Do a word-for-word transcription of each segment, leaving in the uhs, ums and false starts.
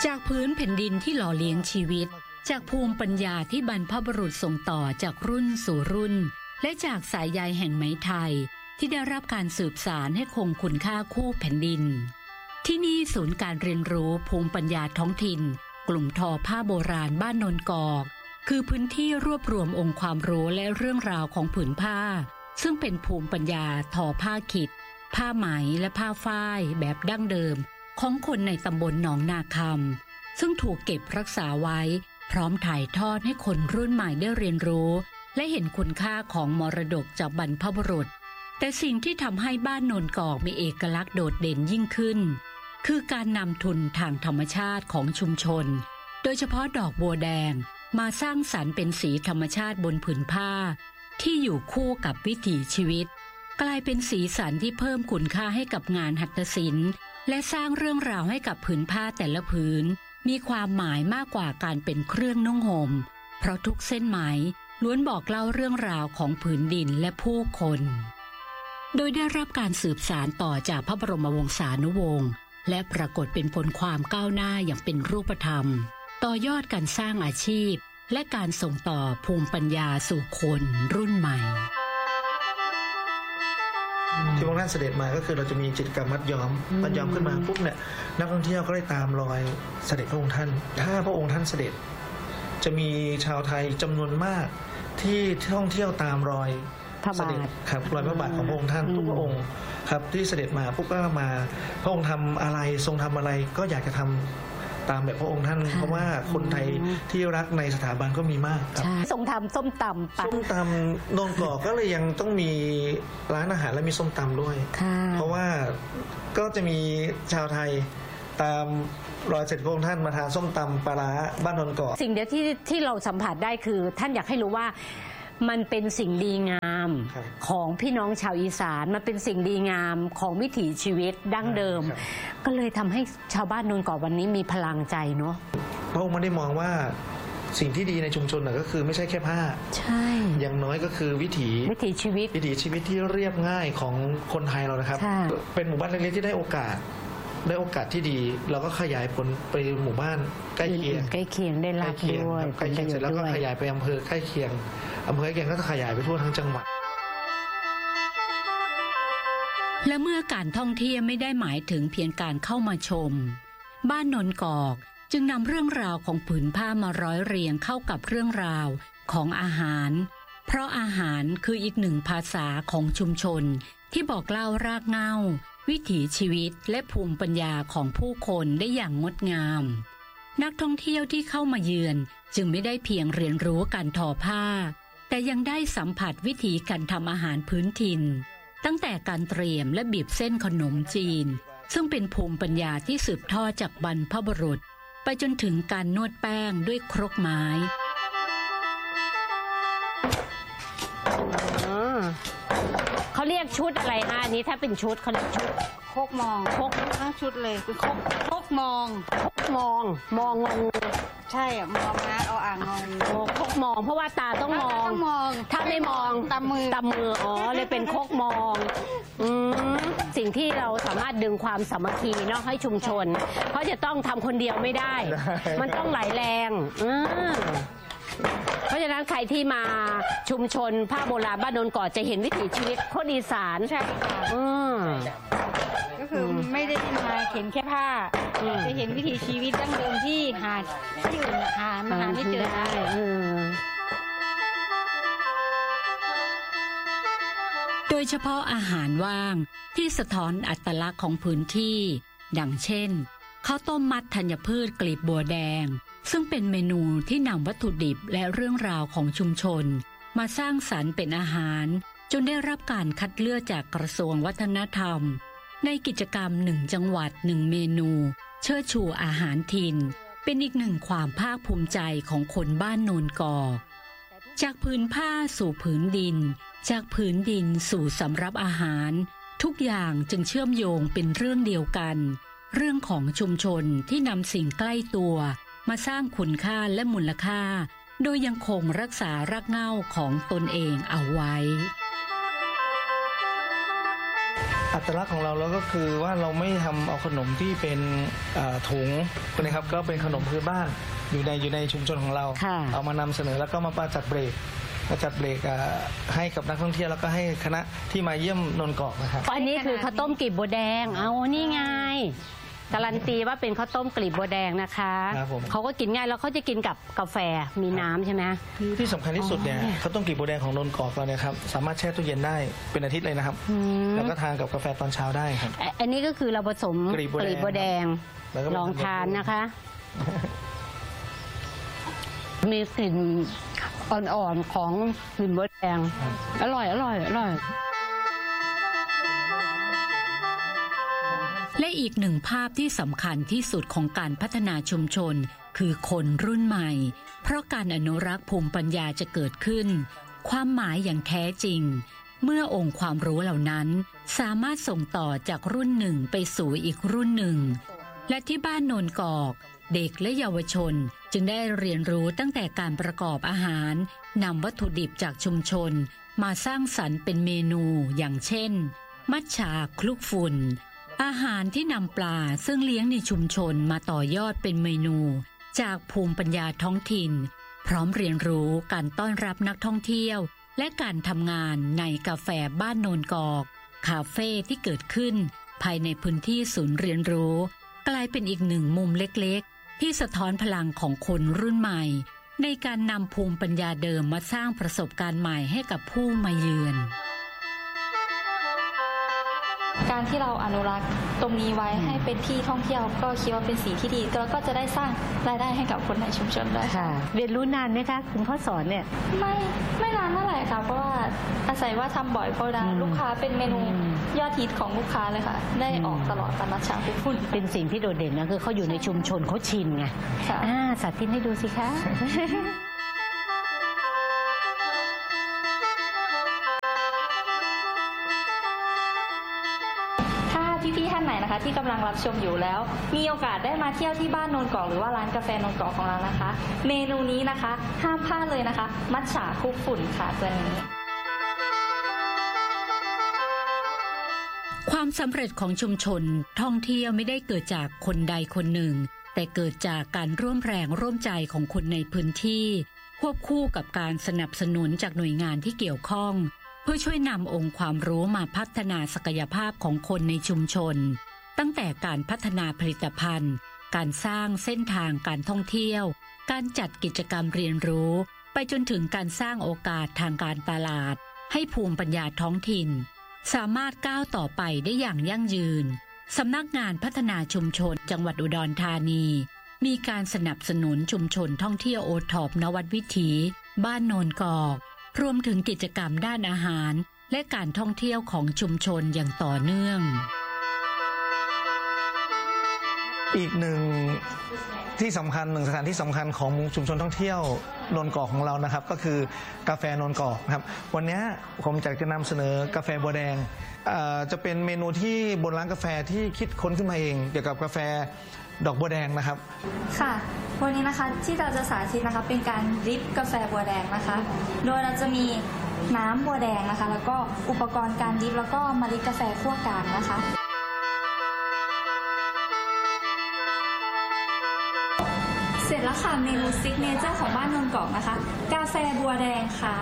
จากพื้นแผ่นดินที่หล่อเลี้ยงชีวิตจากภูมิปัญญาที่บรรพบุรุษส่งต่อจากรุ่นสู่รุ่นและจากสายใยแห่งไหมไทยที่ได้รับการสืบสานให้คงคุณค่าคู่แผ่นดินที่นี่ศูนย์การเรียนรู้ภูมิปัญญาท้องถิ่นกลุ่มทอผ้าโบราณบ้านนนกอกคือพื้นที่รวบรวมองค์ความรู้และเรื่องราวของผืนผ้าซึ่งเป็นภูมิปัญญาทอผ้าขิดผ้าไหมและผ้าฝ้ายแบบดั้งเดิมของคนในตำบลหนองนาคำซึ่งถูกเก็บรักษาไว้พร้อมถ่ายทอดให้คนรุ่นใหม่ได้เรียนรู้และเห็นคุณค่าของมรดกจากบรรพบุรุษแต่สิ่งที่ทำให้บ้านโนนกอกมีเอกลักษณ์โดดเด่นยิ่งขึ้นคือการนำทุนทางธรรมชาติของชุมชนโดยเฉพาะดอกบัวแดงมาสร้างสรรค์เป็นสีธรรมชาติบนผืนผ้าที่อยู่คู่กับวิถีชีวิตกลายเป็นสีสันที่เพิ่มคุณค่าให้กับงานหัตถศิลป์และสร้างเรื่องราวให้กับผืนผ้าแต่ละผืนมีความหมายมากกว่าการเป็นเครื่องนุ่งห่มเพราะทุกเส้นไหมล้วนบอกเล่าเรื่องราวของผืนดินและผู้คนโดยได้รับการสืบสานต่อจากพระบรมวงศานุวงศ์และปรากฏเป็นผลความก้าวหน้าอย่างเป็นรูปธรรมต่อยอดการสร้างอาชีพและการส่งต่อภูมิปัญญาสู่คนรุ่นใหม่ที่พระองค์ท่านเสด็จมาก็คือเราจะมีกิจกรรมมัดย้อมมัดย้อมขึ้นมาปุ๊บเนี่ยนักท่องเที่ยวก็ได้ตามรอยเสด็จพระองค์ท่านถ้าพระองค์ท่านเสด็จจะมีชาวไทยจำนวนมากที่ท่องเที่ยวตามรอยเสด็จครับรอยพระบาทของพระองค์ท่านทุกพระองค์ครับที่เสด็จมาปุ๊บก็มาพระองค์ทำอะไรทรงทำอะไรก็อยากจะทำตามแบบพระองค์ท่านเพราะว่าคนไทยที่รักในสถาบันก็มีมากครับทรงทำส้มตำส้มตำโนนกอกก็เลยยังต้องมีร้านอาหารและมีส้มตำด้วยเพราะว่าก็จะมีชาวไทยตามรอยเสด็จพระองค์ท่านมาทานส้มตำปลาร้าบ้านโนนกอกสิ่งเดียวที่ที่เราสัมผัสได้คือท่านอยากให้รู้ว่ามันเป็นสิ่งดีงามของพี่น้องชาวอีสานมันเป็นสิ่งดีงามของวิถีชีวิตดั้งเดิมก็เลยทำให้ชาวบ้านโนนกอกวันนี้มีพลังใจเนาะพระองค์ไม่ได้มองว่าสิ่งที่ดีในชุมชนก็คือไม่ใช่แค่ผ้าใช่อย่างน้อยก็คือวิถีวิถีชีวิตวิถีชีวิตที่เรียบง่ายของคนไทยเรานะครับเป็นหมู่บ้านเล็กๆที่ได้โอกาสได้โอกาสที่ดีเราก็ขยายผลไปหมู่บ้านใกล้เคียงใกล้เคียงได้รับด้วยใกล้เคียงเสร็จแล้วก็ขยายไปอำเภอใกล้เคียงอำเภอใกล้เคียงก็จะขยายไปทั่วทั้งจังหวัดและเมื่อการท่องเที่ยวไม่ได้หมายถึงเพียงการเข้ามาชมบ้านโนนกอกจึงนำเรื่องราวของผืนผ้ามาร้อยเรียงเข้ากับเรื่องราวของอาหารเพราะอาหารคืออีกหนึ่งภาษาของชุมชนที่บอกเล่ารากเหง้าวิถีชีวิตและภูมิปัญญาของผู้คนได้อย่างงดงามนักท่องเที่ยวที่เข้ามาเยือนจึงไม่ได้เพียงเรียนรู้การทอผ้าแต่ยังได้สัมผัสวิธีการทำอาหารพื้นถิ่นตั้งแต่การเตรียมและบีบเส้นขนมจีนซึ่งเป็นภูมิปัญญาที่สืบทอดจากบรรพบุรุษไปจนถึงการนวดแป้งด้วยครกไม้เขาเรียกชุดอะไรฮะอันนี้ถ้าเป็นชุดเขาเรียกชุดโคกมองโคกทั้งชุดเลยเป็นโคกโคกมองโคกมองมองงงใช่มองนะเอาอ่างงงโคกมองเพราะว่าตาต้องมองถ้าไม่มองตำมือตำมืออ๋อเลยเป็นโคกมองอืมสิ่งที่เราสามารถดึงความสามัคคีเนาะให้ชุมชนเพราะจะต้องทำคนเดียวไม่ได้มันต้องหลายแรงอืมเพราะฉะนั้นใครที่มาชุมชนผ้าโบราณบ้านโนนกอกจะเห็นวิถีชีวิตคนอีสานใช่ค่ะอืมก็คือไม่ได้มาเห็นแค่ผ้าจะเห็นวิถีชีวิตดั้งเดิมที่หาที่อื่นหามาหาไม่เจอได้โดยเฉพาะอาหารว่างที่สะท้อนอัตลักษณ์ของพื้นที่ดังเช่นข้าวต้มมัดธัญพืชกลีบบัวแดงซึ่งเป็นเมนูที่นำวัตถุดิบและเรื่องราวของชุมชนมาสร้างสรรค์เป็นอาหารจนได้รับการคัดเลือกจากกระทรวงวัฒนธรรมในกิจกรรมหนึ่งจังหวัดหนึ่งเมนูเชิดชูอาหารถิ่นเป็นอีกหนึ่งความภาคภูมิใจของคนบ้านโนนกอกจากผืนผ้าสู่ผืนดินจากผืนดินสู่สำรับอาหารทุกอย่างจึงเชื่อมโยงเป็นเรื่องเดียวกันเรื่องของชุมชนที่นำสิ่งใกล้ตัวมาสร้างคุณค่าและมูลค่าโดยยังคงรักษารากเหง้าของตนเองเอาไว้อัตลักษณ์ของเราแล้วก็คือว่าเราไม่ทำเอาขนมที่เป็นถุงนะครับก็เป็นขนมพื้นบ้านอยู่ในอยู่ในชุมชนของเราเอามานำเสนอแล้วก็มาประจัดเบรกประจัดเบรกให้กับนักท่องเที่ยวแล้วก็ให้คณะที่มาเยี่ยมนนกอกนะครับอันนี้คือข้าวต้มกลีบบัวแดงเอานี่ไงการันตีว่าเป็นข้าวต้มกลีบบัวแดงนะคะเขาก็กินง่ายแล้วเขาจะกินกับกาแฟมีน้ำใช่ไหมที่สำคัญที่สุดเนี่ยข้าวต้มกลีบบัวแดงของนนกอกเราเนี่ยครับสามารถแช่ตู้เย็นได้เป็นอาทิตย์เลยนะครับแล้วก็ทานกับกาแฟตอนเช้าได้ครับอันนี้ก็คือเราผสมกลีบบัวแดงลองทานนะคะมีกลิ่นอ่อนๆของกลีบบัวแดงอร่อยอร่อยอร่อยและอีกหนึ่งภาพที่สำคัญที่สุดของการพัฒนาชุมชนคือคนรุ่นใหม่เพราะการอนุรักษ์ภูมิปัญญาจะเกิดขึ้นความหมายอย่างแท้จริงเมื่อองค์ความรู้เหล่านั้นสามารถส่งต่อจากรุ่นหนึ่งไปสู่อีกรุ่นหนึ่งและที่บ้านโนนกอกเด็กและเยาวชนจึงได้เรียนรู้ตั้งแต่การประกอบอาหารนำวัตถุดิบจากชุมชนมาสร้างสรรค์เป็นเมนูอย่างเช่นมัทฉะคลุกฝุ่นอาหารที่นำปลาซึ่งเลี้ยงในชุมชนมาต่อยอดเป็นเมนูจากภูมิปัญญาท้องถิ่นพร้อมเรียนรู้การต้อนรับนักท่องเที่ยวและการทำงานในกาแฟบ้านโนนกอกคาเฟ่ที่เกิดขึ้นภายในพื้นที่ศูนย์เรียนรู้กลายเป็นอีกหนึ่งมุมเล็กๆที่สะท้อนพลังของคนรุ่นใหม่ในการนำภูมิปัญญาเดิมมาสร้างประสบการณ์ใหม่ให้กับผู้มาเยือนการที่เราอนุรักษ์ตรงนี้ไว้ให้เป็นที่ท่องเที่ยวก็คิดว่าเป็นสิ่งที่ดีแล้วก็จะได้สร้างรายได้ให้กับคนในชุมชนด้วยค่ะเรียนรู้นานไหมคะคุณพ่อสอนเนี่ยไม่ไม่นานเท่าไหร่ค่ะเพราะว่าอาศัยว่าทำบ่อยเพราะว่าลูกค้าเป็นเมนูยอดฮิตของลูกค้าเลยค่ะได้ออกตลอดตามมัทฉะคลุกฝุ่นเป็นสิ่งที่โดดเด่นนะคือเขาอยู่ในชุมชนเขาชินไงอ่าสาธิตให้ดูสิคะพี่ๆท่านไหนนะคะที่กำลังรับชมอยู่แล้วมีโอกาสได้มาเที่ยวที่บ้านโนนกอกหรือว่าร้านกาแฟโนนกอกของเรานะคะเมนูนี้นะคะห้ามพลาดเลยนะคะมัทฉะคลุกฝุ่นค่ะตัวนี้ความสำเร็จของชุมชนท่องเที่ยวไม่ได้เกิดจากคนใดคนหนึ่งแต่เกิดจากการร่วมแรงร่วมใจของคนในพื้นที่ควบคู่กับการสนับสนุนจากหน่วยงานที่เกี่ยวข้องเพื่อช่วยนำองค์ความรู้มาพัฒนาศักยภาพของคนในชุมชนตั้งแต่การพัฒนาผลิตภัณฑ์การสร้างเส้นทางการท่องเที่ยวการจัดกิจกรรมเรียนรู้ไปจนถึงการสร้างโอกาสทางการตลาดให้ภูมิปัญญาท้องถิ่นสามารถก้าวต่อไปได้อย่างยั่งยืนสำนักงานพัฒนาชุมชนจังหวัดอุดรธานีมีการสนับสนุนชุมชนท่องเที่ยวโอท็อปนวัดวิถีบ้านโนนกอกรวมถึงกิจกรรมด้านอาหารและการท่องเที่ยวของชุมชนอย่างต่อเนื่องอีกหนึ่งที่สำคัญหนึ่งสถานที่สำคัญของชุมชนท่องเที่ยวโนนกอกของเรานะครับก็คือกาแฟโนนกอกครับวันนี้ผมอยากจะนำเสนอกาแฟบัวแดงจะเป็นเมนูที่บนร้านกาแฟที่คิดค้นขึ้นมาเองเกี่ยวกับกาแฟดอกบัวแดงนะครับค่ะวันนี้นะคะที่เราจะสาธิตนะคะเป็นการดริปกาแฟบัวแดงนะคะโดยเราจะมีน้ำบัวแดงนะคะแล้วก็อุปกรณ์การดริปแล้วก็เมล็ดกาแฟคั่วกลางนะคะเสร็จแล้วค่ะเมนูซิกเนเจอร์ของบ้านโนนกอกนะคะกาแฟบัวแดงค่ะ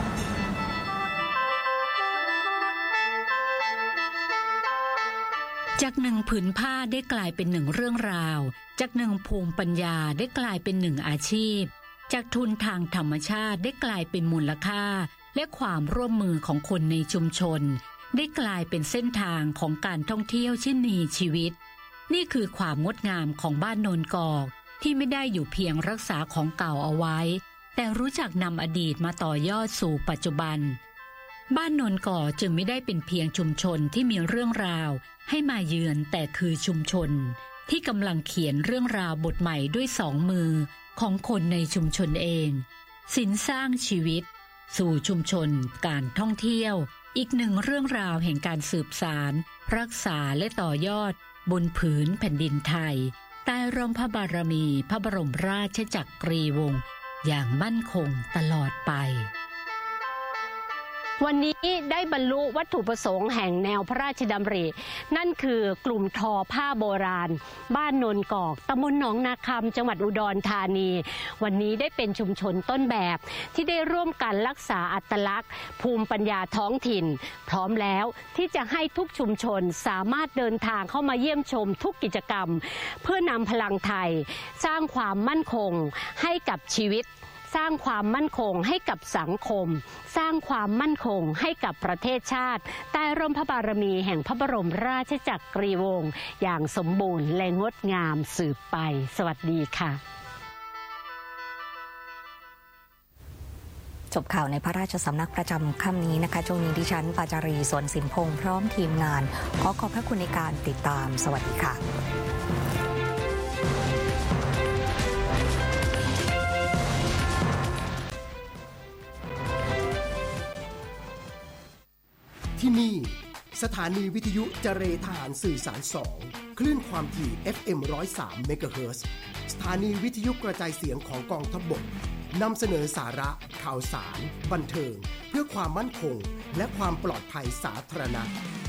จากหนึ่งผืนผ้าได้กลายเป็นหนึ่งเรื่องราวจากหนึ่งภูมิปัญญาได้กลายเป็นหนึ่งอาชีพจากทุนทางธรรมชาติได้กลายเป็นมูลค่าและความร่วมมือของคนในชุมชนได้กลายเป็นเส้นทางของการท่องเที่ยวที่มีชีวิตนี่คือความงดงามของบ้านโนนกอกที่ไม่ได้อยู่เพียงรักษาของเก่าเอาไว้แต่รู้จักนำอดีตมาต่อยอดสู่ปัจจุบันบ้านโนนกอกจึงไม่ได้เป็นเพียงชุมชนที่มีเรื่องราวให้มาเยือนแต่คือชุมชนที่กำลังเขียนเรื่องราวบทใหม่ด้วยสองมือของคนในชุมชนเองสินสร้างชีวิตสู่ชุมชนการท่องเที่ยวอีกหนึ่งเรื่องราวแห่งการสืบสานรักษาและต่อยอดบนผืนแผ่นดินไทยใต้ร่มพระบารมีพระบรมราชจักรีวงศ์อย่างมั่นคงตลอดไปวันนี้ได้บรรลุวัตถุประสงค์แห่งแนวพระราชดำรินั่นคือกลุ่มทอผ้าโบราณบ้านโนนกอกตำบลหนองนาคำจังหวัดอุดรธานีวันนี้ได้เป็นชุมชนต้นแบบที่ได้ร่วมกันรักษาอัตลักษณ์ภูมิปัญญาท้องถิ่นพร้อมแล้วที่จะให้ทุกชุมชนสามารถเดินทางเข้ามาเยี่ยมชมทุกกิจกรรมเพื่อนำพลังไทยสร้างความมั่นคงให้กับชีวิตสร้างความมั่นคงให้กับสังคมสร้างความมั่นคงให้กับประเทศชาติใต้ร่มพระบารมีแห่งพระบรมราชจักรีวงศ์อย่างสมบูรณ์และงดงามสืบไปสวัสดีค่ะจบข่าวในพระราชสำนักประจำค่ำนี้นะคะช่วงนี้ดิฉันปาจารีสวนสินพงษ์พร้อมทีมงานขอขอบพระคุณในการติดตามสวัสดีค่ะที่นี่สถานีวิทยุเจเรทหารสื่อสารสองคลื่นความถี่ เอฟ เอ็ม หนึ่งร้อยสาม เมกะเฮิรตซ์สถานีวิทยุกระจายเสียงของกองทัพบกนำเสนอสาระข่าวสารบันเทิงเพื่อความมั่นคงและความปลอดภัยสาธารณะ